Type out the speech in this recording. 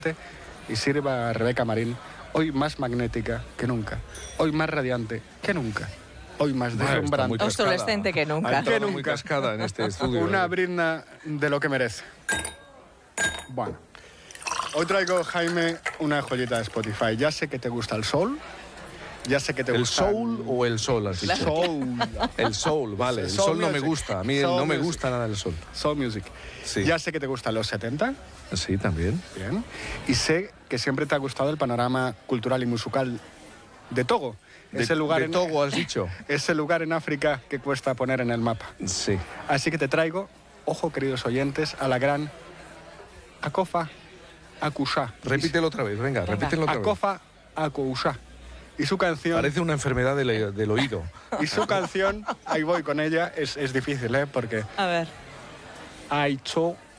y sirva a Rebeca Marín, hoy más magnética que nunca, hoy más radiante que nunca, hoy más deslumbrante. Obsolescente que nunca. Que nunca. Muy cascada en este estudio. Una brinda de lo que merece. Bueno, hoy traigo, Jaime, una joyita de Spotify. Ya sé que te gusta el soul, ya sé que te gusta... ¿El soul o el sol, has dicho? Soul. El soul, vale. El Soul sol no me music. gusta. A mí Soul no me music. gusta nada el sol. Soul music. Sí. Ya sé que te gustan los 70, Sí, también. bien. Y sé que siempre te ha gustado el panorama cultural y musical de Togo. Ese lugar de Togo, has dicho. Ese lugar en África que cuesta poner en el mapa. Sí. Así que te traigo, ojo queridos oyentes, a la gran Akofa Akusha. Repítelo otra vez, venga, repítelo otra vez. Akofa Akusha. Y su canción... Parece una enfermedad del oído. Y su canción, ahí voy con ella, es difícil, porque... A ver. Aicho